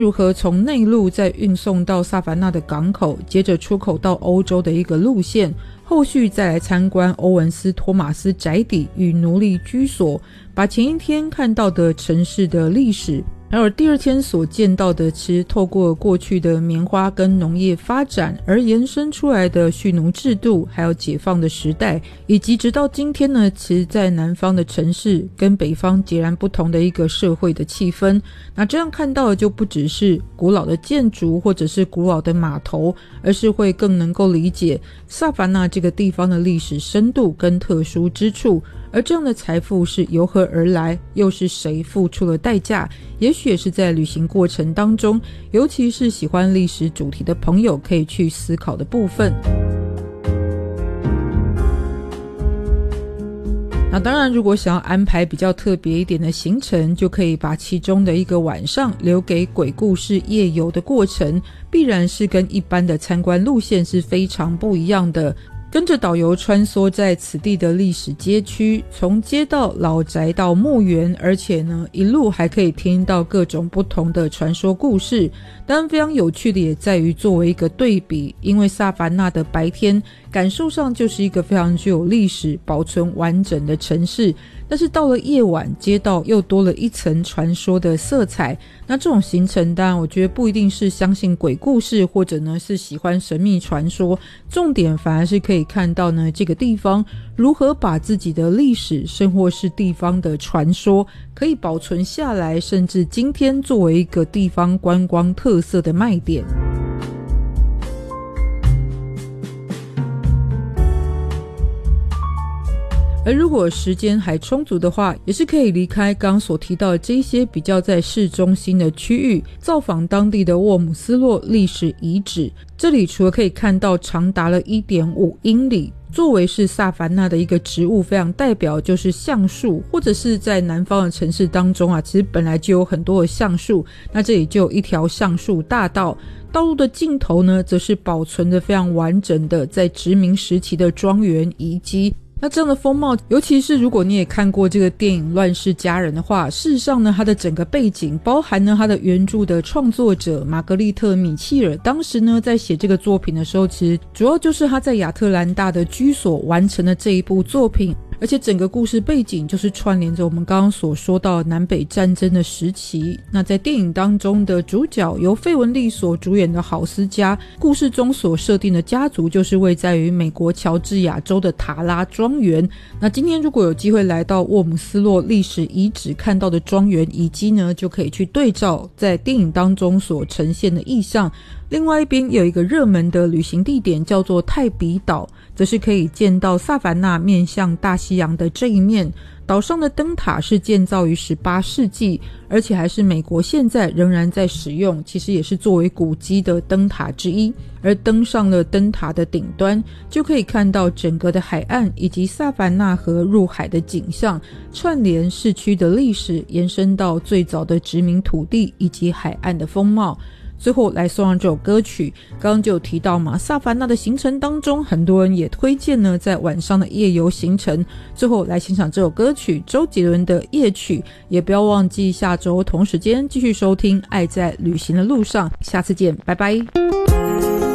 如何从内陆再运送到萨凡纳的港口，接着出口到欧洲的一个路线，后续再来参观欧文斯托马斯宅邸与奴隶居所，把前一天看到的城市的历史还有第二天所见到的，其实透过过去的棉花跟农业发展而延伸出来的蓄奴制度，还有解放的时代，以及直到今天呢，其实在南方的城市跟北方截然不同的一个社会的气氛。那这样看到的就不只是古老的建筑或者是古老的码头，而是会更能够理解萨凡纳这个地方的历史深度跟特殊之处，而这样的财富是由何而来，又是谁付出了代价，也许也是在旅行过程当中，尤其是喜欢历史主题的朋友可以去思考的部分。那当然，如果想要安排比较特别一点的行程，就可以把其中的一个晚上留给鬼故事夜游的过程，必然是跟一般的参观路线是非常不一样的。跟着导游穿梭在此地的历史街区，从街道、老宅到墓园，而且呢，一路还可以听到各种不同的传说故事。当然非常有趣的也在于作为一个对比，因为萨凡纳的白天感受上就是一个非常具有历史保存完整的城市，但是到了夜晚，街道又多了一层传说的色彩。那这种行程当然我觉得不一定是相信鬼故事，或者呢是喜欢神秘传说，重点反而是可以看到呢这个地方如何把自己的历史甚或是地方的传说可以保存下来，甚至今天作为一个地方观光特色的卖点。而如果时间还充足的话，也是可以离开刚刚所提到的这一些比较在市中心的区域，造访当地的沃姆斯洛历史遗址。这里除了可以看到长达了 1.5 英里，作为是萨凡纳的一个植物非常代表就是橡树，或者是在南方的城市当中啊，其实本来就有很多的橡树，那这里就有一条橡树大道，道路的尽头呢则是保存的非常完整的在殖民时期的庄园遗迹。那这样的风貌，尤其是如果你也看过这个电影《乱世佳人》的话，事实上呢，它的整个背景包含呢它的原著的创作者玛格丽特·米切尔，当时呢在写这个作品的时候，其实主要就是他在亚特兰大的居所完成了这一部作品。而且整个故事背景就是串联着我们刚刚所说到南北战争的时期。那在电影当中的主角由费雯丽所主演的郝思嘉，故事中所设定的家族就是位在于美国乔治亚州的塔拉庄园。那今天如果有机会来到沃姆斯洛历史遗址看到的庄园遗迹呢，就可以去对照在电影当中所呈现的意象。另外一边有一个热门的旅行地点叫做泰比岛，则是可以见到萨凡纳面向大西洋的这一面。岛上的灯塔是建造于18世纪，而且还是美国现在仍然在使用，其实也是作为古迹的灯塔之一。而登上了灯塔的顶端，就可以看到整个的海岸以及萨凡纳河入海的景象，串联市区的历史，延伸到最早的殖民土地以及海岸的风貌。最后来送上这首歌曲，刚刚就有提到嘛，萨凡纳的行程当中，很多人也推荐呢在晚上的夜游行程。最后来欣赏这首歌曲，周杰伦的夜曲，也不要忘记下周同时间继续收听爱在旅行的路上，下次见，拜拜。